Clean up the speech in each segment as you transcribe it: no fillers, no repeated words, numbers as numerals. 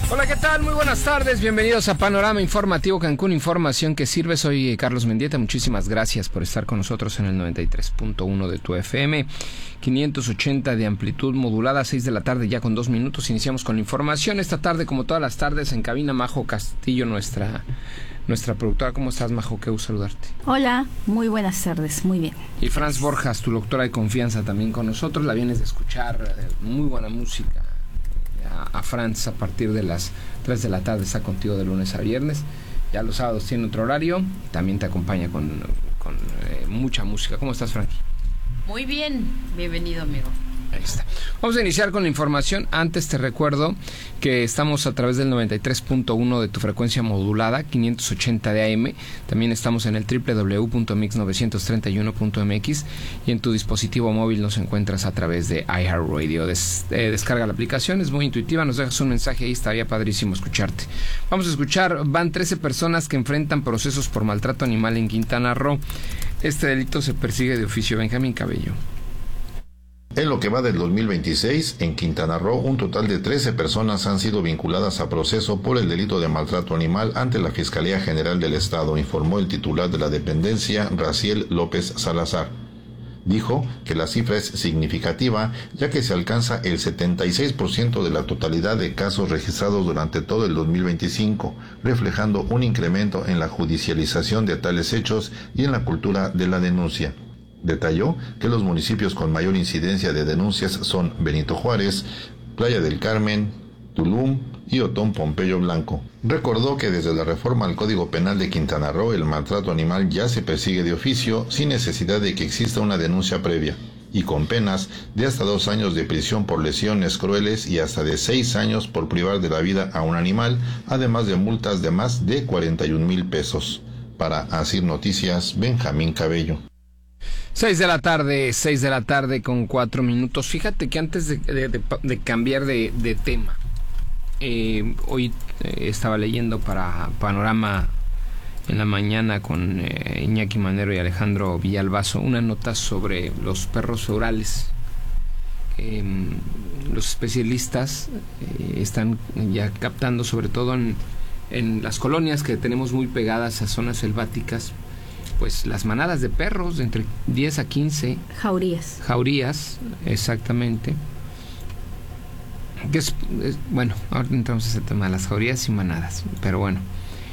Hola, ¿qué tal? Muy buenas tardes, bienvenidos a Panorama Informativo Cancún, información que sirve. Soy Carlos Mendieta, muchísimas gracias por estar con nosotros en el 93.1 de tu FM, 580 de amplitud modulada, 6 de la tarde ya con 2 minutos. Iniciamos con la información. Esta tarde, como todas las tardes, en cabina Majo Castillo, nuestra productora. ¿Cómo estás, Majo? Qué gusto saludarte. Hola, muy buenas tardes, muy bien. Y Franz Borjas, tu doctora de confianza, también con nosotros. La vienes de escuchar, muy buena música. A Franz a partir de las 3 de la tarde está contigo de lunes a viernes. Ya los sábados tiene otro horario. También te acompaña con mucha música. ¿Cómo estás, Frank? Muy bien, bienvenido, amigo. Ahí está. Vamos a iniciar con la información. Antes te recuerdo que estamos a través del 93.1 de tu frecuencia modulada, 580 de AM. También estamos en el www.mix931.mx y en tu dispositivo móvil nos encuentras a través de iHeartRadio. Descarga la aplicación, es muy intuitiva, nos dejas un mensaje ahí, estaría padrísimo escucharte. Vamos a escuchar, van 13 personas que enfrentan procesos por maltrato animal en Quintana Roo. Este delito se persigue de oficio. Benjamín Cabello. En lo que va del 2026, en Quintana Roo, un total de 13 personas han sido vinculadas a proceso por el delito de maltrato animal ante la Fiscalía General del Estado, informó el titular de la dependencia, Raciel López Salazar. Dijo que la cifra es significativa, ya que se alcanza el 76% de la totalidad de casos registrados durante todo el 2025, reflejando un incremento en la judicialización de tales hechos y en la cultura de la denuncia. Detalló que los municipios con mayor incidencia de denuncias son Benito Juárez, Playa del Carmen, Tulum y Otón Pompeyo Blanco. Recordó que desde la reforma al Código Penal de Quintana Roo el maltrato animal ya se persigue de oficio sin necesidad de que exista una denuncia previa, y con penas de hasta 2 años de prisión por lesiones crueles y hasta de 6 años por privar de la vida a un animal, además de multas de más de 41,000 pesos. Para Asir Noticias, Benjamín Cabello. 6 de la tarde con 4 minutos. Fíjate que antes de cambiar de tema, hoy estaba leyendo para Panorama en la mañana con Iñaki Manero y Alejandro Villalbazo una nota sobre los perros feudales. Los especialistas están ya captando, sobre todo en las colonias que tenemos muy pegadas a zonas selváticas, pues las manadas de perros de entre 10 a 15 jaurías, exactamente, que es bueno, ahora entramos a ese tema de las jaurías y manadas, pero bueno,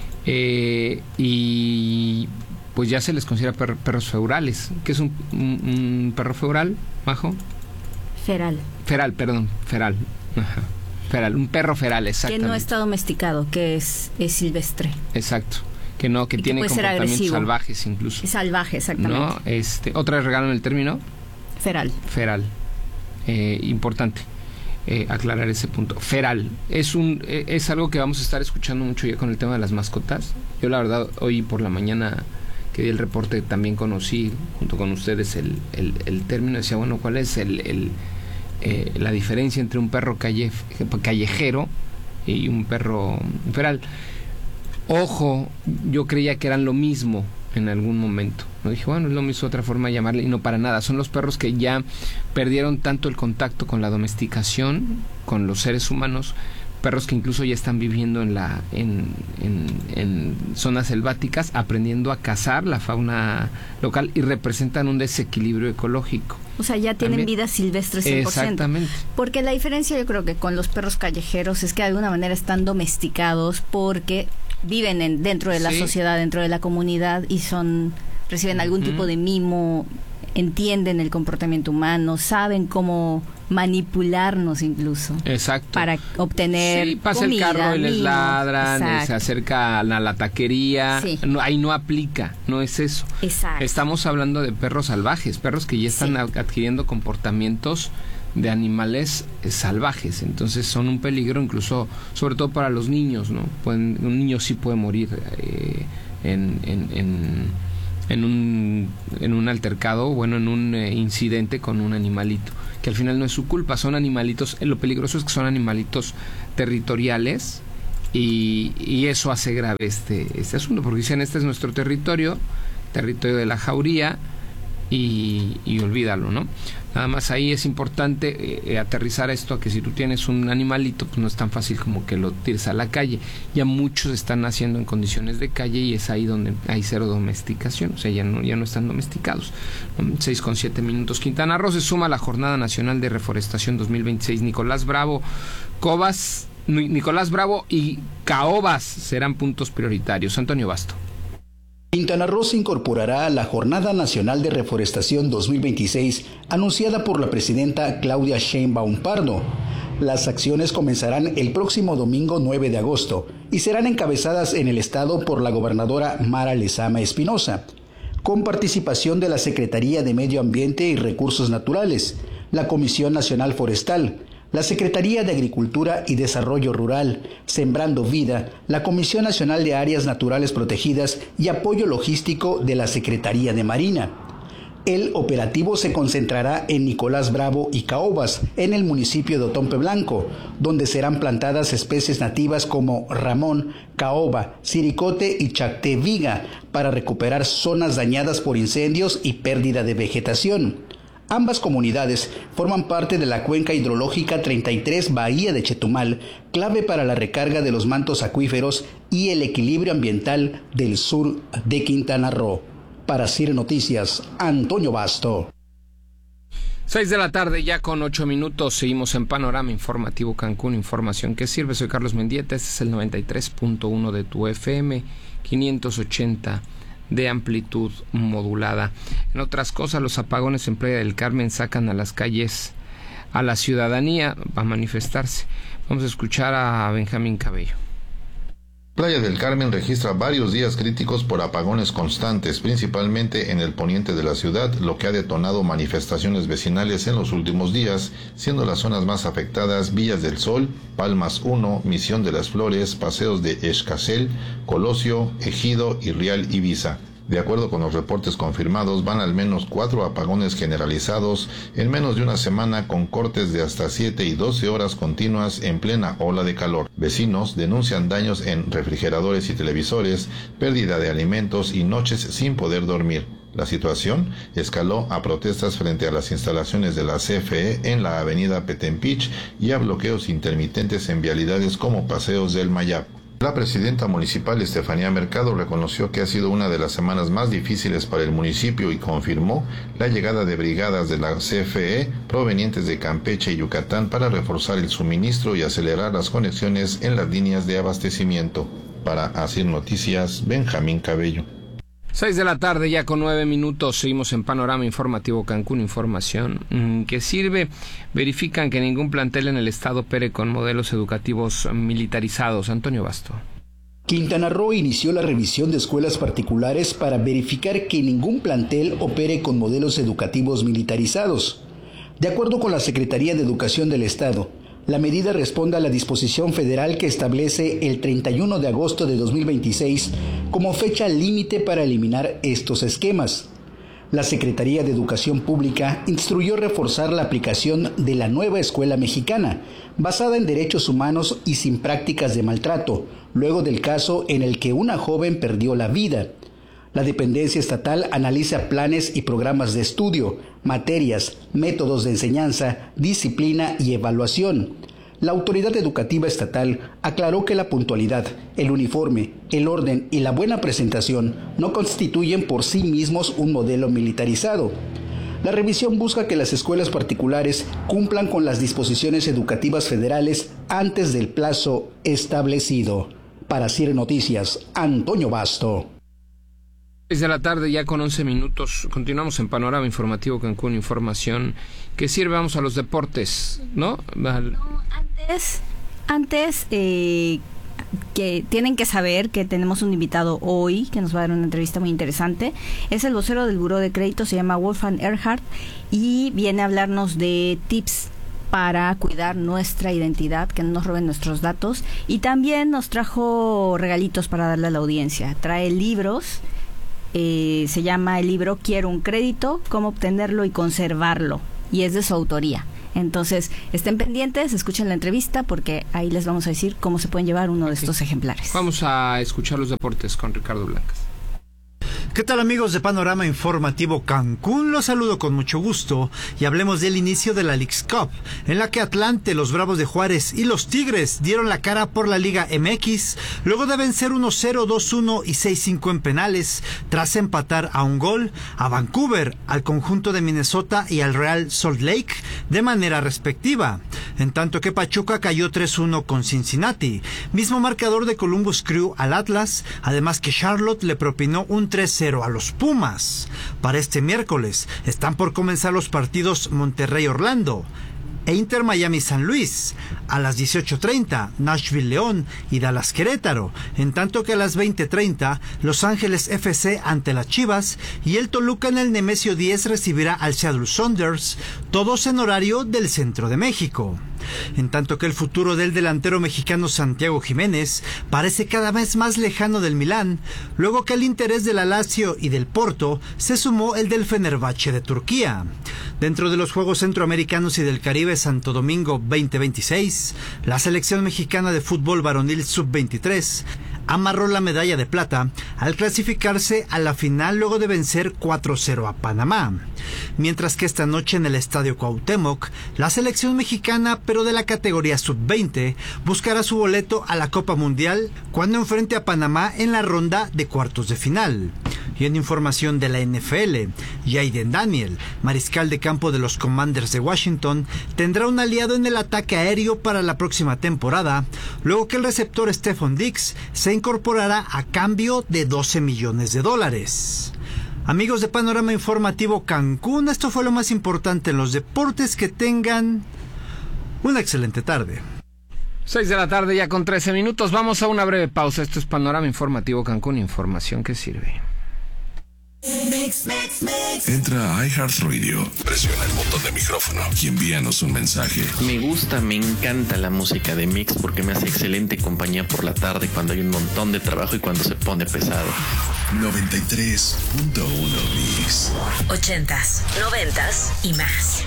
y pues ya se les considera perros feudales. ¿Qué es un perro feudal, Majo? Feral. Ajá. Feral, un perro feral, exactamente. Que no está domesticado, que es silvestre. Exacto. Que tiene comportamientos salvajes incluso. Salvaje, exactamente. ¿No? Otra vez regalan el término. Feral. Importante aclarar ese punto. Feral. Es algo que vamos a estar escuchando mucho ya con el tema de las mascotas. Yo la verdad, hoy por la mañana que di el reporte también conocí, junto con ustedes, el término. Decía, bueno, ¿cuál es la diferencia entre un perro callejero y un perro feral? Ojo, yo creía que eran lo mismo en algún momento. No dije, bueno, es lo mismo, otra forma de llamarle, y no, para nada. Son los perros que ya perdieron tanto el contacto con la domesticación, con los seres humanos, perros que incluso ya están viviendo en zonas selváticas, aprendiendo a cazar la fauna local y representan un desequilibrio ecológico. O sea, ya tienen vida silvestre 100%. Exactamente. Porque la diferencia, yo creo que con los perros callejeros es que de alguna manera están domesticados porque viven dentro de la sociedad, dentro de la comunidad, y reciben algún tipo de mimo, entienden el comportamiento humano, saben cómo manipularnos incluso. Exacto. Para obtener pasa comida, el carro y les mimos, ladran, se acercan a la taquería. Sí. No, ahí no aplica, no es eso. Exacto. Estamos hablando de perros salvajes, perros que ya están adquiriendo comportamientos de animales salvajes, entonces son un peligro incluso, sobre todo para los niños, ¿no? Un niño sí puede morir en un altercado, en un incidente con un animalito, que al final no es su culpa, son animalitos. Lo peligroso es que son animalitos territoriales y eso hace grave este asunto, porque dicen, este es nuestro territorio de la jauría, y olvídalo, ¿no? Nada más ahí es importante aterrizar esto a que si tú tienes un animalito, pues no es tan fácil como que lo tires a la calle. Ya muchos están naciendo en condiciones de calle y es ahí donde hay cero domesticación, o sea, ya no están domesticados. 6:07 Quintana Roo se suma a la Jornada Nacional de Reforestación 2026. Nicolás Bravo y caobas serán puntos prioritarios. Antonio Basto. Quintana Roo se incorporará a la Jornada Nacional de Reforestación 2026, anunciada por la presidenta Claudia Sheinbaum Pardo. Las acciones comenzarán el próximo domingo 9 de agosto y serán encabezadas en el estado por la gobernadora Mara Lezama Espinosa, con participación de la Secretaría de Medio Ambiente y Recursos Naturales, la Comisión Nacional Forestal, la Secretaría de Agricultura y Desarrollo Rural, Sembrando Vida, la Comisión Nacional de Áreas Naturales Protegidas y apoyo logístico de la Secretaría de Marina. El operativo se concentrará en Nicolás Bravo y caobas, en el municipio de Otompe Blanco, donde serán plantadas especies nativas como ramón, caoba, siricote y chacté viga, para recuperar zonas dañadas por incendios y pérdida de vegetación. Ambas comunidades forman parte de la cuenca hidrológica 33 Bahía de Chetumal, clave para la recarga de los mantos acuíferos y el equilibrio ambiental del sur de Quintana Roo. Para CIR Noticias, Antonio Basto. 6:00 ya con 8 seguimos en Panorama Informativo Cancún, información que sirve. Soy Carlos Mendieta, este es el 93.1 de tu FM, 580 de amplitud modulada. En otras cosas, los apagones en Playa del Carmen sacan a las calles a la ciudadanía a manifestarse. Vamos a escuchar a Benjamín Cabello. Playa del Carmen registra varios días críticos por apagones constantes, principalmente en el poniente de la ciudad, lo que ha detonado manifestaciones vecinales en los últimos días, siendo las zonas más afectadas Villas del Sol, Palmas 1, Misión de las Flores, Paseos de Xcacel, Colosio, Ejido y Real Ibiza. De acuerdo con los reportes confirmados, van al menos 4 apagones generalizados en menos de una semana, con cortes de hasta 7 y 12 horas continuas en plena ola de calor. Vecinos denuncian daños en refrigeradores y televisores, pérdida de alimentos y noches sin poder dormir. La situación escaló a protestas frente a las instalaciones de la CFE en la avenida Petempich y a bloqueos intermitentes en vialidades como Paseos del Mayab. La presidenta municipal Estefanía Mercado reconoció que ha sido una de las semanas más difíciles para el municipio y confirmó la llegada de brigadas de la CFE provenientes de Campeche y Yucatán para reforzar el suministro y acelerar las conexiones en las líneas de abastecimiento. Para ASIR Noticias, Benjamín Cabello. 6:00 ya con 9 seguimos en Panorama Informativo Cancún, información que sirve. Verifican que ningún plantel en el estado opere con modelos educativos militarizados. Antonio Basto. Quintana Roo inició la revisión de escuelas particulares para verificar que ningún plantel opere con modelos educativos militarizados. De acuerdo con la Secretaría de Educación del Estado, la medida responde a la disposición federal que establece el 31 de agosto de 2026 como fecha límite para eliminar estos esquemas. La Secretaría de Educación Pública instruyó reforzar la aplicación de la nueva escuela mexicana, basada en derechos humanos y sin prácticas de maltrato, luego del caso en el que una joven perdió la vida. La dependencia estatal analiza planes y programas de estudio, materias, métodos de enseñanza, disciplina y evaluación. La autoridad educativa estatal aclaró que la puntualidad, el uniforme, el orden y la buena presentación no constituyen por sí mismos un modelo militarizado. La revisión busca que las escuelas particulares cumplan con las disposiciones educativas federales antes del plazo establecido. Para CIR Noticias, Antonio Basto. 6:00 ya con 11 continuamos en Panorama Informativo Cancún, información que sirve. Vamos a los deportes, ¿no? Antes que tienen que saber que tenemos un invitado hoy que nos va a dar una entrevista muy interesante. Es el vocero del Buró de Crédito, se llama Wolfgang Erhardt y viene a hablarnos de tips para cuidar nuestra identidad, que no nos roben nuestros datos, y también nos trajo regalitos para darle a la audiencia. Trae libros. Se llama el libro Quiero un crédito, cómo obtenerlo y conservarlo, y es de su autoría. Entonces, estén pendientes, escuchen la entrevista porque ahí les vamos a decir cómo se pueden llevar uno de estos ejemplares. Vamos a escuchar los deportes con Ricardo Blancas. ¿Qué tal, amigos de Panorama Informativo Cancún? Los saludo con mucho gusto y hablemos del inicio de la Leagues Cup, en la que Atlante, los Bravos de Juárez y los Tigres dieron la cara por la Liga MX luego de vencer 1-0, 2-1 y 6-5 en penales, tras empatar a un gol a Vancouver, al conjunto de Minnesota y al Real Salt Lake de manera respectiva, en tanto que Pachuca cayó 3-1 con Cincinnati, mismo marcador de Columbus Crew al Atlas, además que Charlotte le propinó un 3-0 a los Pumas. Para este miércoles están por comenzar los partidos Monterrey-Orlando e Inter Miami-San Luis, a las 18:30 Nashville-León y Dallas-Querétaro, en tanto que a las 20:30 Los Ángeles FC ante las Chivas y el Toluca en el Nemesio 10 recibirá al Seattle Sounders, todos en horario del centro de México. En tanto que el futuro del delantero mexicano Santiago Jiménez parece cada vez más lejano del Milán, luego que al interés del Lazio y del Porto se sumó el del Fenerbahce de Turquía. Dentro de los Juegos Centroamericanos y del Caribe Santo Domingo 2026, la selección mexicana de fútbol varonil sub-23 amarró la medalla de plata al clasificarse a la final luego de vencer 4-0 a Panamá. Mientras que esta noche en el Estadio Cuauhtémoc, la selección mexicana, pero de la categoría sub-20, buscará su boleto a la Copa Mundial cuando enfrente a Panamá en la ronda de cuartos de final. Y en información de la NFL, Jayden Daniel, mariscal de campo de los Commanders de Washington, tendrá un aliado en el ataque aéreo para la próxima temporada, luego que el receptor Stephon Diggs se incorporará a cambio de $12 millones. Amigos de Panorama Informativo Cancún, esto fue lo más importante en los deportes. Que tengan una excelente tarde. 6 de la tarde ya con 13 minutos. Vamos a una breve pausa. Esto es Panorama Informativo Cancún, información que sirve. Entra a iHeartRadio, presiona el botón de micrófono y envíanos un mensaje. Me gusta, me encanta la música de Mix porque me hace excelente compañía por la tarde cuando hay un montón de trabajo y cuando se pone pesado. 93.1 Mix. 80s, 90s y más.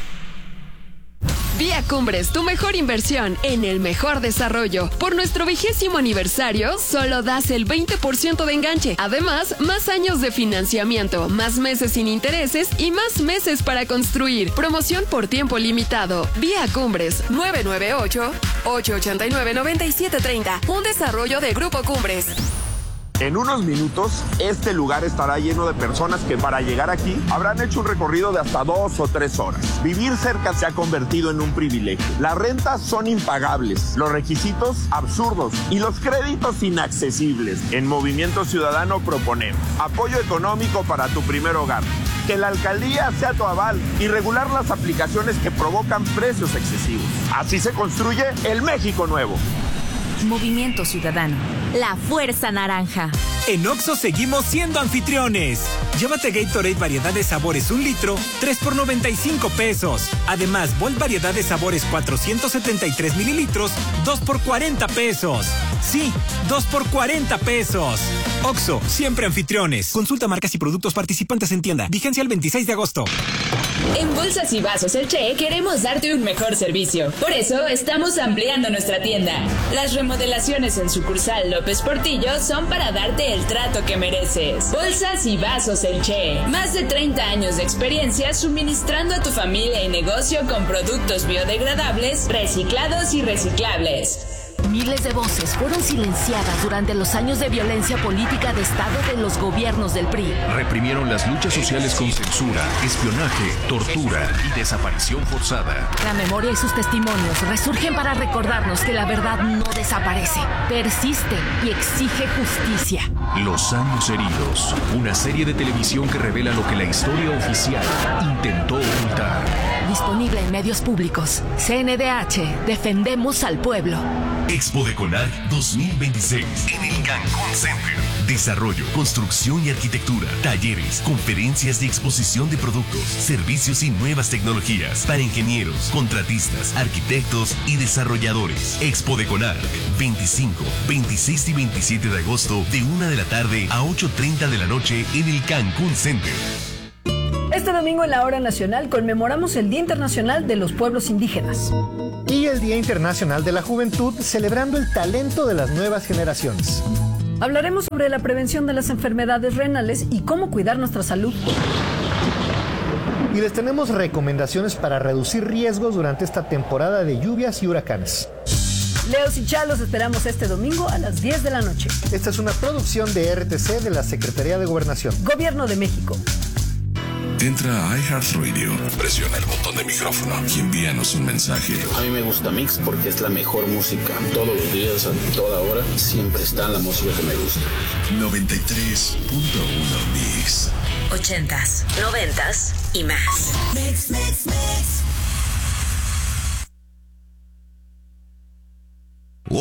Vía Cumbres, tu mejor inversión en el mejor desarrollo. Por nuestro 20º aniversario, solo das el 20% de enganche. Además, más años de financiamiento, más meses sin intereses y más meses para construir. Promoción por tiempo limitado. Vía Cumbres, 998-889-9730. Un desarrollo de Grupo Cumbres. En unos minutos, este lugar estará lleno de personas que para llegar aquí habrán hecho un recorrido de hasta 2 o 3 horas. Vivir cerca se ha convertido en un privilegio. Las rentas son impagables, los requisitos absurdos y los créditos inaccesibles. En Movimiento Ciudadano proponemos apoyo económico para tu primer hogar, que la alcaldía sea tu aval y regular las aplicaciones que provocan precios excesivos. Así se construye el México nuevo. Movimiento Ciudadano, la fuerza naranja. En Oxxo seguimos siendo anfitriones. Llévate Gatorade variedad de sabores 1 litro, 3 por 95 pesos. Además, Volt variedad de sabores 473 mililitros, 2 por 40 pesos. Sí, 2 por 40 pesos. Oxxo, siempre anfitriones. Consulta marcas y productos participantes en tienda. Vigencia el 26 de agosto. En Bolsas y Vasos El Che queremos darte un mejor servicio. Por eso estamos ampliando nuestra tienda. Las remodelaciones en sucursal López Portillo son para darte el trato que mereces. Bolsas y Vasos El Che. Más de 30 años de experiencia suministrando a tu familia y negocio con productos biodegradables, reciclados y reciclables. Miles de voces fueron silenciadas durante los años de violencia política de Estado de los gobiernos del PRI. Reprimieron las luchas sociales con censura, espionaje, tortura y desaparición forzada. La memoria y sus testimonios resurgen para recordarnos que la verdad no desaparece, persiste y exige justicia. Los años heridos, una serie de televisión que revela lo que la historia oficial intentó ocultar. Disponible en medios públicos. CNDH, defendemos al pueblo. Expo de Conac 2026 en el Cancún Center. Desarrollo, construcción y arquitectura, talleres, conferencias y exposición de productos, servicios y nuevas tecnologías para ingenieros, contratistas, arquitectos y desarrolladores. Expo de Conac, 25, 26 y 27 de agosto de 1 de la tarde a 8:30 de la noche en el Cancún Center. Este domingo en la Hora Nacional conmemoramos el Día Internacional de los Pueblos Indígenas. Y el Día Internacional de la Juventud, celebrando el talento de las nuevas generaciones. Hablaremos sobre la prevención de las enfermedades renales y cómo cuidar nuestra salud. Y les tenemos recomendaciones para reducir riesgos durante esta temporada de lluvias y huracanes. Leos y Chalos esperamos este domingo a las 10 de la noche. Esta es una producción de RTC de la Secretaría de Gobernación. Gobierno de México. Entra a iHeartRadio, presiona el botón de micrófono y envíanos un mensaje. A mí me gusta Mix porque es la mejor música. Todos los días, a toda hora, siempre está la música que me gusta. 93.1 Mix. 80s, 90s y más. Mix, mix, mix.